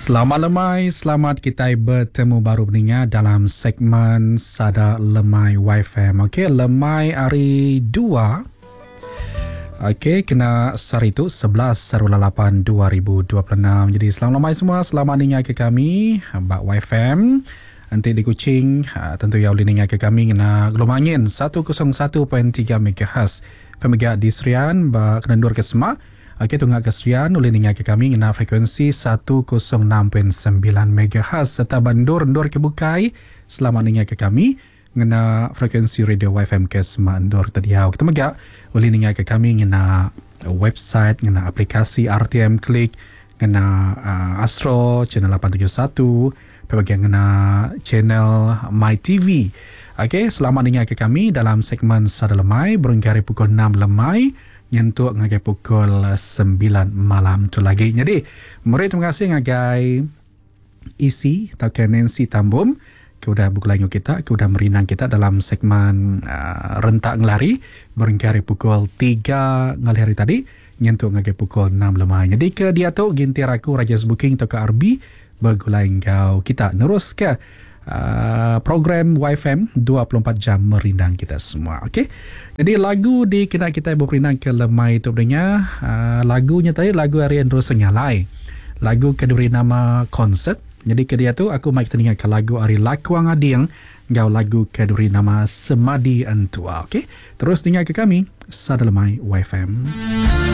Selamat lemai, selamat kita bertemu baru pendengar dalam segmen Sada Lemai YFM. Okey, lemai hari 2. Okey, kena sehari itu 11/08/2026. Jadi selamat lemai semua, selamat dengar ke kami Mbak YFM. Nanti di Kuching, tentu ya boleh dengar ke kami kena gelombang angin 101.3 MHz. Pemegang di Serian, kena dur ke Semak. Okey, tunggu keserian boleh dengar ke kami kena frekuensi 106.9 MHz serta bandur ke Bukai. Selamat dengar ke kami kena frekuensi radio YFM ke Semandur Tadiau. Kita megak boleh dengar ke kami kena website, kena aplikasi RTM Klik, kena Astro channel 871, bahagian kena channel My TV. Okey, selamat dengar ke kami dalam segmen Sada Lemai berhingga pukul 6 lemai nyentuk ngagai pukul 9 malam tu lagi. Jadi, mari terima kasih ngagai isi atau Nancy Tambum ke udah buku lain kita, ke udah merinang kita dalam segmen rentak ngelari berhingga pukul 3 ngali hari tadi nyentuk ngagai pukul 6 lemai. Jadi ke dia tu gintir aku Rajas Booking atau ke RB bergulai kau kita nerus ke program YFM 24 jam merindang kita semua. Okey. Jadi lagu di kita berperindang ke lemai itu dengar lagunya tadi lagu Ari Andro Senyalai. Lagu keduri nama konsert. Jadi ke dia tu aku mai kita dengar ke lagu Ari Lakuang Adiang gau lagu keduri nama Semadi Antua. Okey. Terus dengar ke kami Sada Lemai YFM.